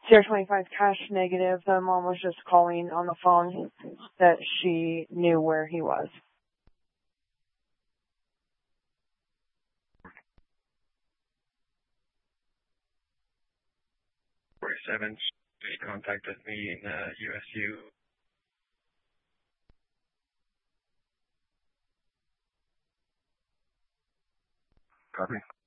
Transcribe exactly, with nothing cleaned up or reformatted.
Sierra twenty-five cash negative. The mom was just calling on the phone that she knew where he was. forty-seven, she contacted me in uh, U S U. Copy.